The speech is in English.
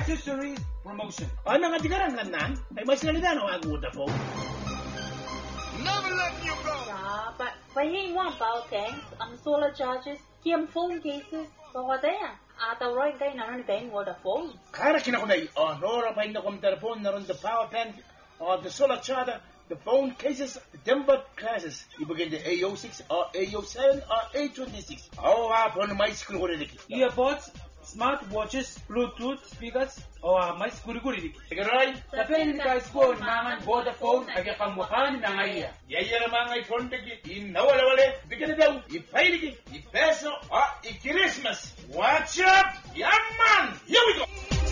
accessories promotion. Ano nga tigarang kanan? Ay mas nalida na ang Vodafone. Never let you go. But phải one bao tanks, solar charges, kiam phone cases, bawa daya. Ata roy kay nanon kay Vodafone. Kara kinakunay, nora pa yung telephone naron the power bank, the solar charger, the phone cases, the tempered classes. Ibigay the AO6 or AO7 or A26. Hapon may school ko rin. Earpods, smart watches, Bluetooth speakers, mais guri-guri. Tagaroy? Sa pwede ka school, mangan Vodafone, aga pangmukan na ngaya. Yaya na mga iPhone tagi, inawala-wala, bigyan na daw, ipay-ligi, ipeso, i-Christmas. Watch up! Yaman! Here we go!